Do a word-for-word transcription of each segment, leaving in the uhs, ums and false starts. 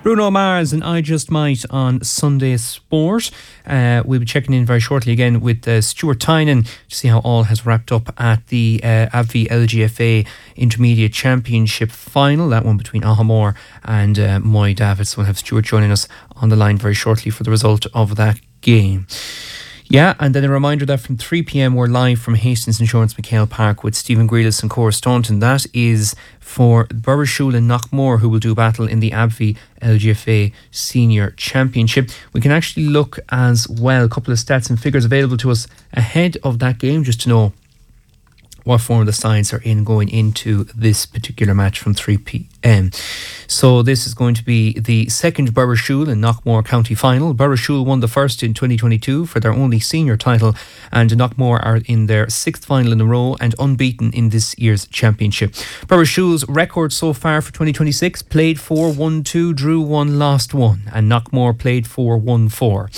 Bruno Mars and I Just Might on Sunday Sport. Uh, we'll be checking in very shortly again with uh, Stuart Tynan to see how all has wrapped up at the uh, A B V L G F A Intermediate Championship final, that one between Ahamore and uh, Moy Davids. So we'll have Stuart joining us on the line very shortly for the result of that game. Yeah, and then a reminder that from three p.m. we're live from Hastings Insurance McHale Park with Stephen Grealis and Cora Staunton. That is for Burrishoole and Knockmore, who will do battle in the A B V L G F A Senior Championship. We can actually look as well, a couple of stats and figures available to us ahead of that game, just to know what form the sides are in going into this particular match from three p.m. So this is going to be the second Burrishoole and Knockmore County final. Burrishoole won the first in twenty twenty-two for their only senior title, and Knockmore are in their sixth final in a row and unbeaten in this year's championship. Burrishoole's record so far for twenty twenty-six: played four, won two, drew one, lost one, and Knockmore played four, won four.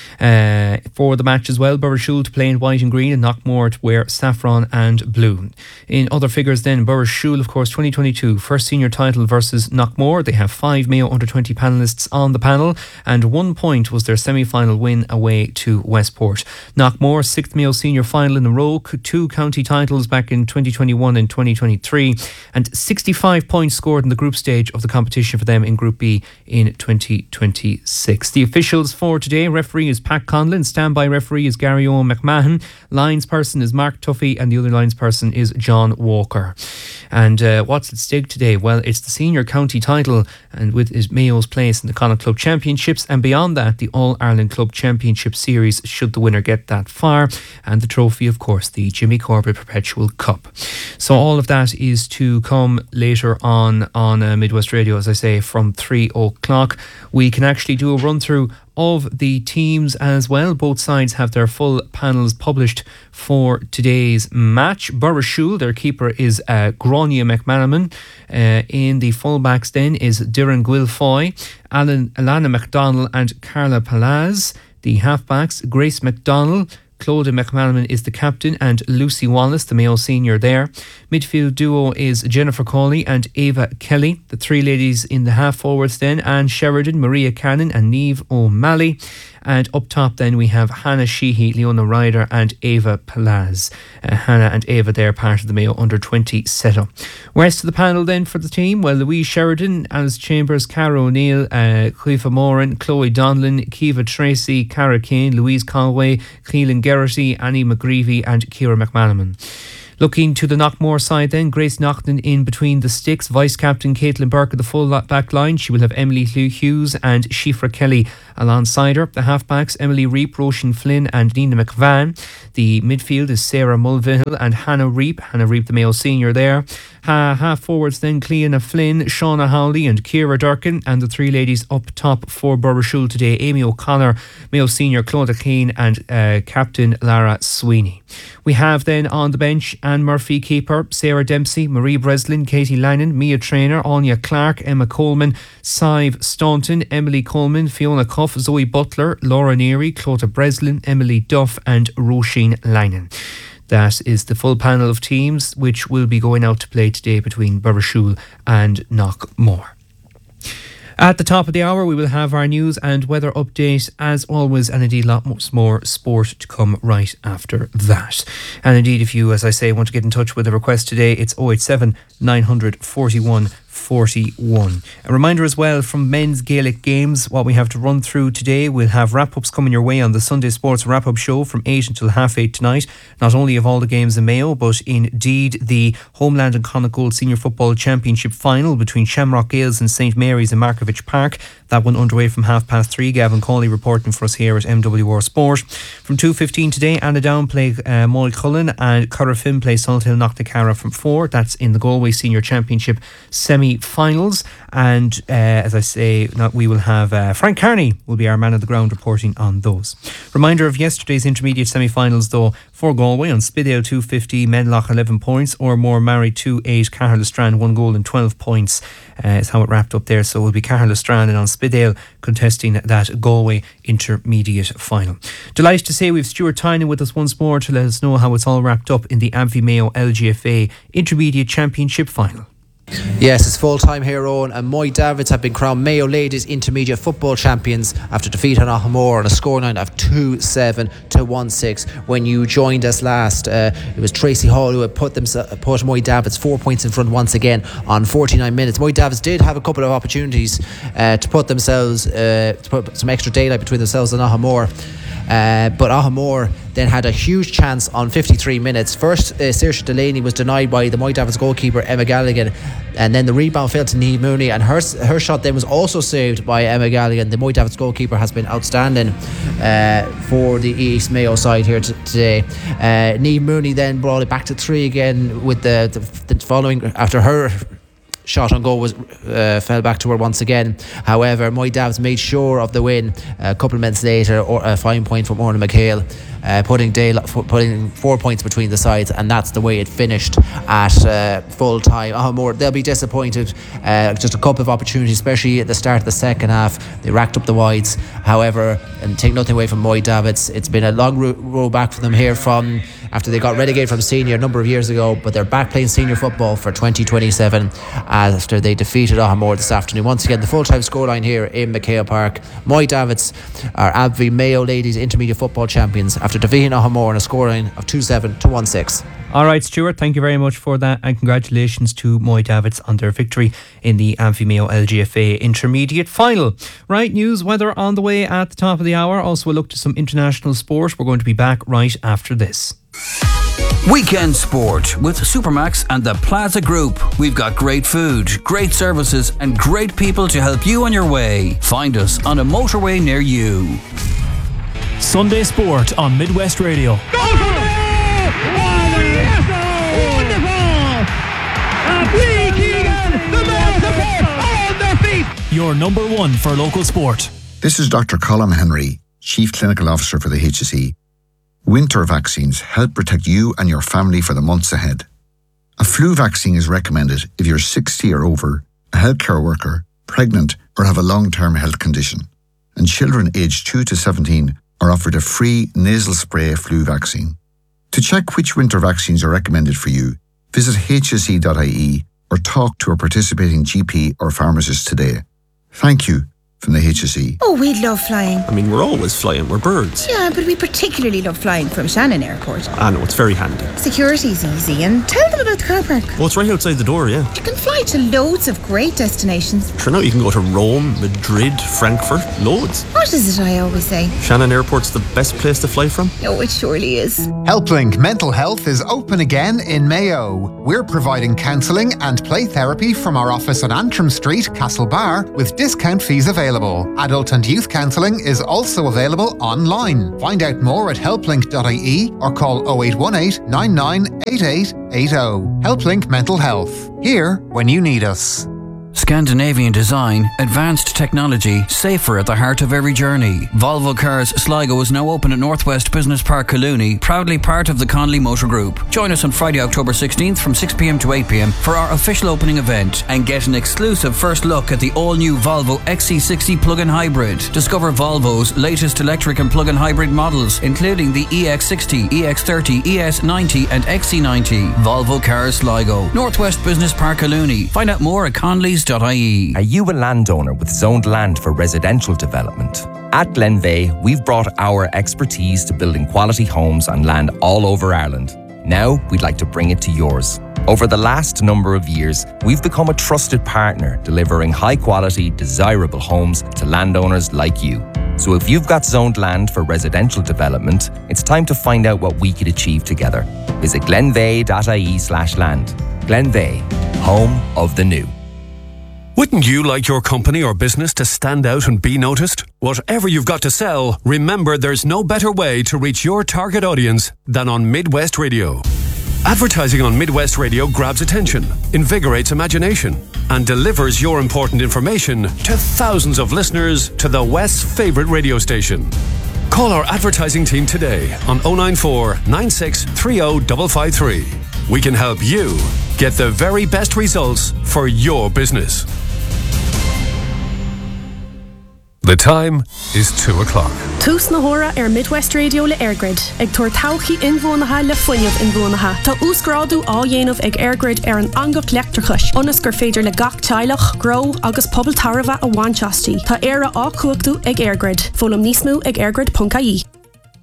Uh, for the match as well, Burrishoole to play in white and green and Knockmore to wear saffron and blue. In other figures then, Burrishoole, of course, twenty twenty-two first senior title versus Knockmore. They have five Mayo under twenty panellists on the panel, and one point was their semi-final win away to Westport. Knockmore, sixth Mayo senior final in a row, two county titles back in twenty twenty-one and twenty twenty-three, and sixty-five points scored in the group stage of the competition for them in Group B in twenty twenty-six. The officials for today: referee is Pat Conlon, standby referee is Gary Owen McMahon, lines person is Mark Tuffy, and the other lines person is John Walker. And uh, what's at stake today? Well, it's the senior county title, and with his Mayo's place in the Connacht Club Championships, and beyond that, the All-Ireland Club Championship Series, should the winner get that far, and the trophy, of course, the Jimmy Corbett Perpetual Cup. So all of that is to come later on on uh, Midwest Radio, as I say, from three o'clock. We can actually do a run through of the teams as well. Both sides have their full panels published for today's match. Burrishoole, their keeper is uh, Grania McManaman. Uh, in the fullbacks then is Diran Guilfoy, Alan, Alana McDonnell and Carla Palaz. The halfbacks, Grace McDonnell, Claudia McManaman is the captain, and Lucy Wallace, the Mayo senior there. Midfield duo is Jennifer Cawley and Ava Kelly. The three ladies in the half forwards then: Anne Sheridan, Maria Cannon and Niamh O'Malley. And up top then we have Hannah Sheehy, Leona Ryder and Ava Palaz. Uh, Hannah and Ava, they're part of the Mayo under twenty setup. Rest of the panel then for the team: well, Louise Sheridan, Alice Chambers, Cara O'Neill, uh, Cuifa Moran, Chloe Donlan, Kiva Tracy, Cara Kane, Louise Conway, Keelan Geraghty, Annie McGreevy and Ciara McManaman. Looking to the Knockmore side then, Grace Naughton in between the sticks, Vice-Captain Caitlin Burke at the full back line. She will have Emily Hughes and Shifra Kelly alongside her. The halfbacks, Emily Reap, Roshan Flynn and Nina McVan. The midfield is Sarah Mulvihill and Hannah Reap. Hannah Reap, the Mayo senior there. Ha, half forwards then, Cleona Flynn, Shauna Howley and Ciara Durkin. And the three ladies up top for Burrishoole today: Amy O'Connor, Mayo senior Claudia Keane and uh, Captain Lara Sweeney. We have then on the bench Anne Murphy, keeper, Sarah Dempsey, Marie Breslin, Katie Lannan, Mia Traynor, Anya Clark, Emma Coleman, Sive Staunton, Emily Coleman, Fiona Cuff, Zoe Butler, Laura Neary, Clota Breslin, Emily Duff and Roisin Lannan. That is the full panel of teams which will be going out to play today between Burrishoole and Knockmore. At the top of the hour, we will have our news and weather update as always, and indeed lots more sport to come right after that. And indeed, if you, as I say, want to get in touch with a request today, it's oh eight seven, nine forty-one, forty-one. A reminder as well from men's Gaelic games, what we have to run through today. We'll have wrap-ups coming your way on the Sunday Sports Wrap-Up Show from eight until half eight tonight. Not only of all the games in Mayo, but indeed the Homeland and Connacht Gold Senior Football Championship final between Shamrock Gales and St Mary's in Markovich Park. That one underway from half past three. Gavin Cawley reporting for us here at M W R Sport. From two fifteen today, Annadown play uh, Moy Cullen and Currafin play Salthill Knocknacarra from four. That's in the Galway Senior Championship semi-finals. And uh, as I say, we will have uh, Frank Carney will be our man of the ground reporting on those. Reminder of yesterday's intermediate semi-finals though for Galway: on Spidale two fifty, Menloch eleven points, or more Mary two eight, Caherlestrand one goal and twelve points uh, is how it wrapped up there. So it will be Caherlestrand and on Spidale contesting that Galway intermediate final. Delighted to say we've Stuart Tynan with us once more to let us know how it's all wrapped up in the A B V Mayo L G F A Intermediate Championship final. Yes, it's full time here, Owen, and Moy Davids have been crowned Mayo Ladies Intermediate Football Champions after defeat on Ahamore on a scoreline of two seven to one six. When you joined us last, uh, it was Tracy Hall who had put, them, put Moy Davids four points in front once again on forty-nine minutes. Moy Davids did have a couple of opportunities uh, to put themselves, uh, to put some extra daylight between themselves and Ahamore. Uh, but Ahamore then had a huge chance on fifty-three minutes. First, uh, Saoirse Delaney was denied by the Moy Davids goalkeeper Emma Galligan, and then the rebound fell to Niamh Mooney, and her her shot then was also saved by Emma Galligan. The Moy Davids goalkeeper has been outstanding uh, for the East Mayo side here t- today. Uh, Niamh Mooney then brought it back to three again with the, the, the following after her shot on goal was uh, fell back to her once again. However, Moy Davids made sure of the win a couple of minutes later, or a fine point from Orna McHale, uh, putting Dale, putting four points between the sides, and that's the way it finished at uh, full time. Ahamore, they'll be disappointed. Uh, just a couple of opportunities, especially at the start of the second half. They racked up the wides. However, and take nothing away from Moy Davids, it's been a long ro- road back for them here from after they got relegated from senior a number of years ago, but they're back playing senior football for twenty twenty-seven after they defeated Ahamore this afternoon. Once again, the full-time scoreline here in McHale Park. Moy Davids are Abvie Mayo Ladies Intermediate Football Champions after defeating Ahamore on a scoreline of two seven to one six. All right, Stuart, thank you very much for that, and congratulations to Moy Davids on their victory in the Abvie Mayo L G F A Intermediate Final. Right, news, weather on the way at the top of the hour. Also, we'll look to some international sport. We're going to be back right after this. Weekend sport with Supermax and the Plaza Group. We've got great food, great services and great people to help you on your way. Find us on a motorway near you. Sunday Sport on Midwest Radio. Go for it! Wonderful! Lee Keegan, the man support on their feet. Your number one for local sport. This is Doctor Colm Henry, Chief Clinical Officer for the H S E. Winter vaccines help protect you and your family for the months ahead. A flu vaccine is recommended if you're sixty or over, a healthcare worker, pregnant or have a long-term health condition. And children aged two to seventeen are offered a free nasal spray flu vaccine. To check which winter vaccines are recommended for you, visit h s e dot i e or talk to a participating G P or pharmacist today. Thank you from the H S E. Oh, we love flying. I mean, we're always flying. We're birds. Yeah, but we particularly love flying from Shannon Airport. I know, it's very handy. Security's easy, and tell them about the car park. Well, it's right outside the door, yeah. You can fly to loads of great destinations. Sure, now you can go to Rome, Madrid, Frankfurt, loads. What is it I always say? Shannon Airport's the best place to fly from. Oh, it surely is. HelpLink Mental Health is open again in Mayo. We're providing counselling and play therapy from our office on Antrim Street, Castlebar, with discount fees available. Adult and youth counselling is also available online. Find out more at help link dot i e or call oh eight one eight, nine nine eight eight eight oh. HelpLink Mental Health. Here when you need us. Scandinavian design, advanced technology, safer at the heart of every journey. Volvo Cars Sligo is now open at Northwest Business Park, Collooney, proudly part of the Connolly Motor Group. Join us on Friday, October sixteenth from six p m to eight p m for our official opening event and get an exclusive first look at the all-new Volvo X C sixty plug-in hybrid. Discover Volvo's latest electric and plug-in hybrid models, including the E X sixty, E X thirty, E S ninety and X C ninety. Volvo Cars Sligo, Northwest Business Park, Collooney. Find out more at conleys dot i e. Are you a landowner with zoned land for residential development? At Glenveigh, we've brought our expertise to building quality homes on land all over Ireland. Now, we'd like to bring it to yours. Over the last number of years, we've become a trusted partner, delivering high-quality, desirable homes to landowners like you. So if you've got zoned land for residential development, it's time to find out what we could achieve together. Visit glenveigh dot i e slash land. Glenveigh, home of the new. Wouldn't you like your company or business to stand out and be noticed? Whatever you've got to sell, remember there's no better way to reach your target audience than on Midwest Radio. Advertising on Midwest Radio grabs attention, invigorates imagination, and delivers your important information to thousands of listeners to the West's favourite radio station. Call our advertising team today on oh nine four, nine six three oh five five three. We can help you get the very best results for your business. The time is two o'clock. Tús na hora ar Midwest Radio le Airgrid. Ag tuair tauchaí inbhuanacha le foiineamh inbhuanacha. Tá úsgrádu á dhéanamh ag Airgrid ar an angach leachtrachais. Onas gur féidir le gach teilech, gro agus pobl tarva a bhainteastí. Tá éire á cuachtú ag Airgrid. Fólam níos mú ag airgrid dot I E.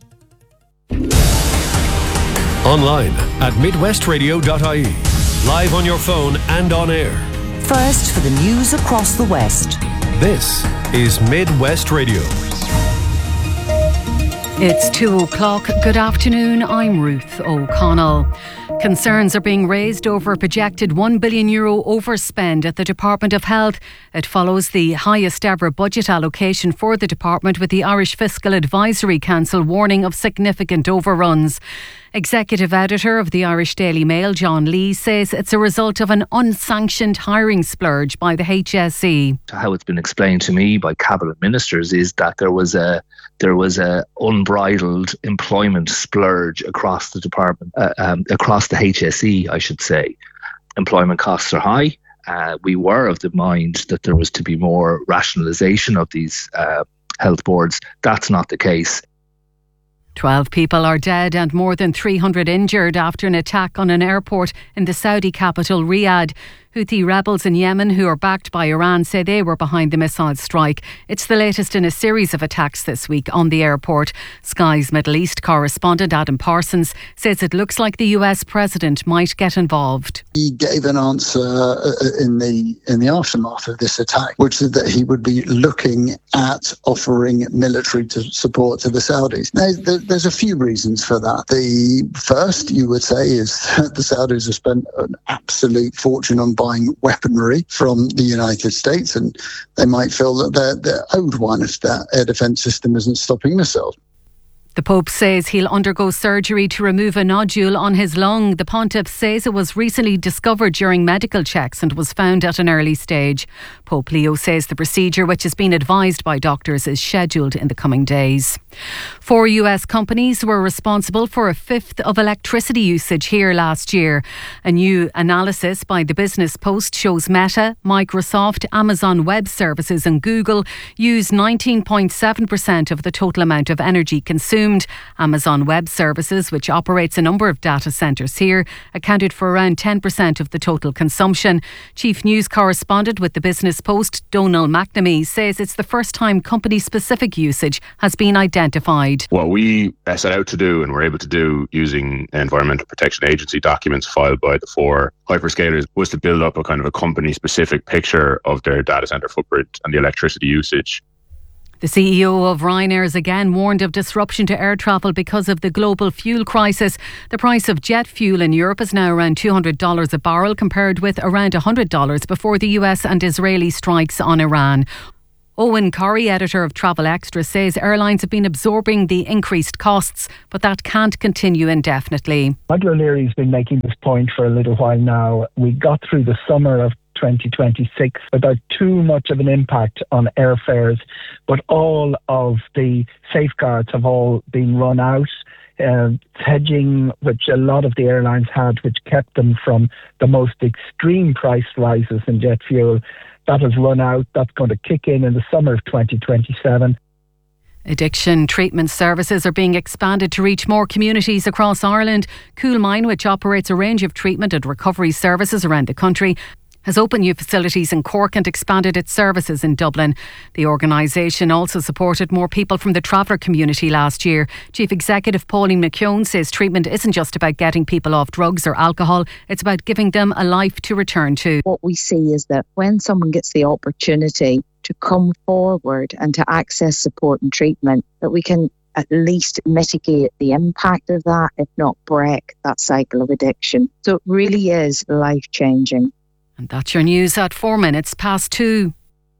Online at midwest radio dot I E. Live on your phone and on air. First for the news across the West. This is Midwest Radio. It's two o'clock. Good afternoon. I'm Ruth O'Connell. Concerns are being raised over a projected one billion euro overspend at the Department of Health. It follows the highest ever budget allocation for the department, with the Irish Fiscal Advisory Council warning of significant overruns. Executive editor of the Irish Daily Mail, John Lee, says it's a result of an unsanctioned hiring splurge by the H S E. How it's been explained to me by cabinet ministers is that there was a there was a unbridled employment splurge across the department, uh, um, across the H S E, I should say. Employment costs are high. Uh, we were of the mind that there was to be more rationalisation of these uh, health boards. That's not the case. Twelve people are dead and more than three hundred injured after an attack on an airport in the Saudi capital, Riyadh. Houthi rebels in Yemen, who are backed by Iran, say they were behind the missile strike. It's the latest in a series of attacks this week on the airport. Sky's Middle East correspondent Adam Parsons says it looks like the U S president might get involved. He gave an answer in the in the aftermath of this attack, which said that he would be looking at offering military to support to the Saudis. Now, there's a few reasons for that. The first, you would say, is that the Saudis have spent an absolute fortune on buying weaponry from the United States, and they might feel that they're, they're owed one if that air defence system isn't stopping missiles. The Pope says he'll undergo surgery to remove a nodule on his lung. The Pontiff says it was recently discovered during medical checks and was found at an early stage. Pope Leo says the procedure, which has been advised by doctors, is scheduled in the coming days. Four U S companies were responsible for a fifth of electricity usage here last year. A new analysis by the Business Post shows Meta, Microsoft, Amazon Web Services and Google use nineteen point seven percent of the total amount of energy consumed. Amazon Web Services, which operates a number of data centres here, accounted for around ten percent of the total consumption. Chief News Correspondent with the Business Post, Donal McNamee, says it's the first time company-specific usage has been identified. What we set out to do and were able to do using Environmental Protection Agency documents filed by the four hyperscalers was to build up a kind of a company-specific picture of their data centre footprint and the electricity usage. The C E O of Ryanair has again warned of disruption to air travel because of the global fuel crisis. The price of jet fuel in Europe is now around two hundred dollars a barrel, compared with around one hundred dollars before the U S and Israeli strikes on Iran. Owen Corrie, editor of Travel Extra, says airlines have been absorbing the increased costs, but that can't continue indefinitely. Michael O'Leary's been making this point for a little while now. We got through the summer of twenty twenty-six without too much of an impact on airfares, but all of the safeguards have all been run out. Uh, hedging, which a lot of the airlines had, which kept them from the most extreme price rises in jet fuel, that has run out. That's going to kick in in the summer of twenty twenty-seven. Addiction treatment services are being expanded to reach more communities across Ireland. Coolmine, which operates a range of treatment and recovery services around the country, has opened new facilities in Cork and expanded its services in Dublin. The organisation also supported more people from the traveller community last year. Chief Executive Pauline McKeown says treatment isn't just about getting people off drugs or alcohol, it's about giving them a life to return to. What we see is that when someone gets the opportunity to come forward and to access support and treatment, that we can at least mitigate the impact of that, if not break that cycle of addiction. So it really is life-changing. And that's your news at four minutes past two.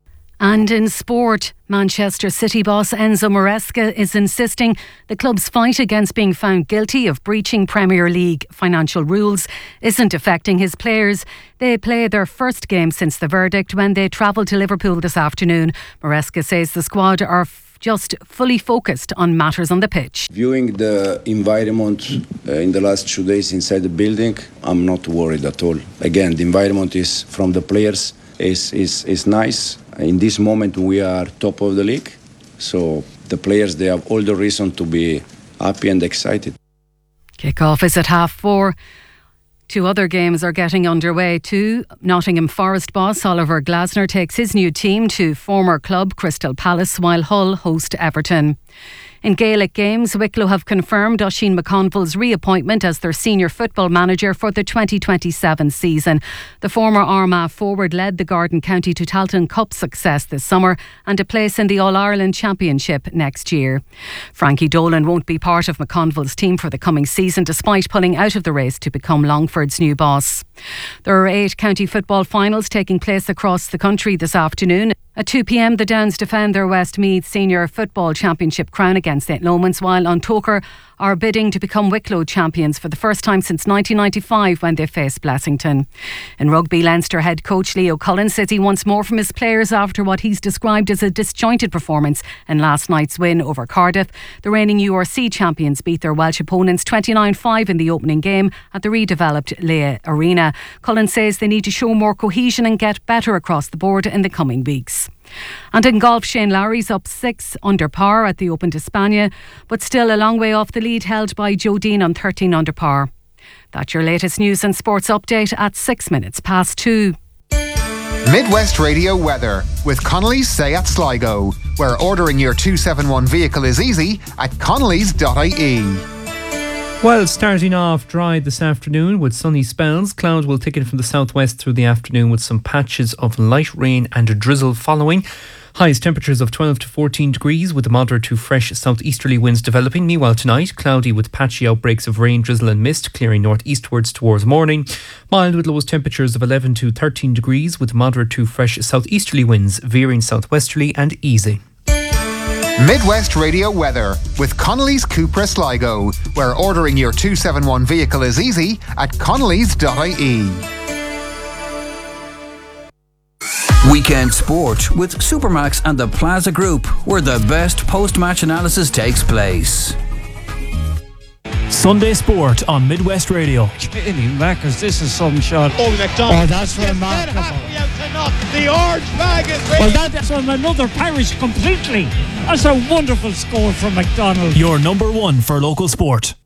And in sport, Manchester City boss Enzo Maresca is insisting the club's fight against being found guilty of breaching Premier League financial rules isn't affecting his players. They play their first game since the verdict when they travel to Liverpool this afternoon. Maresca says the squad are f- just fully focused on matters on the pitch. Viewing the environment uh, in the last two days inside the building, I'm not worried at all. Again, the environment is from the players is is is nice. In this moment, we are top of the league. So the players, they have all the reason to be happy and excited. Kick-off is at half four. Two other games are getting underway too. Nottingham Forest boss Oliver Glasner takes his new team to former club Crystal Palace, while Hull host Everton. In Gaelic games, Wicklow have confirmed Oisín McConville's reappointment as their senior football manager for the twenty twenty-seven season. The former Armagh forward led the Garden County to Talton Cup success this summer and a place in the All-Ireland Championship next year. Frankie Dolan won't be part of McConville's team for the coming season, despite pulling out of the race to become Longford's new boss. There are eight county football finals taking place across the country this afternoon. At two p.m, the Downs defend their Westmeath Senior Football Championship crown against Saint Lomans, while Ontoker are bidding to become Wicklow champions for the first time since nineteen ninety-five when they face Blessington. In rugby, Leinster head coach Leo Cullen says he wants more from his players after what he's described as a disjointed performance in last night's win over Cardiff. The reigning U R C champions beat their Welsh opponents twenty-nine five in the opening game at the redeveloped Leigh Arena. Cullen says they need to show more cohesion and get better across the board in the coming weeks. And in golf, Shane Lowry's up six under par at the Open d'Espagne, but still a long way off the lead held by Joe Dean on thirteen under par. That's your latest news and sports update at six minutes past two. Midwest Radio weather with Connolly's Seat Sligo, where ordering your two seventy-one vehicle is easy at connellys dot I E. Well, starting off dry this afternoon with sunny spells. Cloud will thicken from the southwest through the afternoon with some patches of light rain and a drizzle following. Highest temperatures of twelve to fourteen degrees with moderate to fresh southeasterly winds developing. Meanwhile tonight, cloudy with patchy outbreaks of rain, drizzle and mist, clearing northeastwards towards morning. Mild with lowest temperatures of eleven to thirteen degrees with moderate to fresh southeasterly winds, veering southwesterly and easy. Midwest Radio weather with Connolly's Cupra Sligo, where ordering your two seventy-one vehicle is easy at connellys dot I E. Weekend sport with Supermax and the Plaza Group, where the best post-match analysis takes place. Sunday Sport on Midwest Radio. Really, Mackers, this is some shot. Oh, McDonald. Oh, that's remarkable. The orange flag is ready. Well, that's from another parish completely. That's a wonderful score from McDonald. Your number one for local sport.